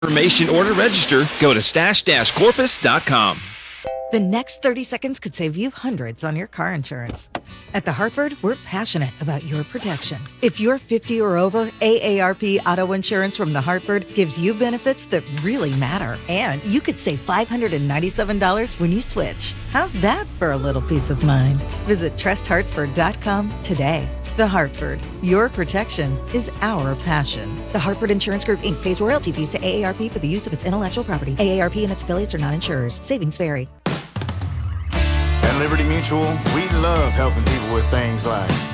information or to register, go to stash-corpus.com. The next 30 seconds could save you hundreds on your car insurance. At The Hartford, we're passionate about your protection. If you're 50 or over, AARP Auto Insurance from The Hartford gives you benefits that really matter. And you could save $597 when you switch. How's that for a little peace of mind? Visit trusthartford.com today. The Hartford, your protection is our passion. The Hartford Insurance Group, Inc. pays royalty fees to AARP for the use of its intellectual property. AARP and its affiliates are not insurers. Savings vary. At Liberty Mutual, we love helping people with things like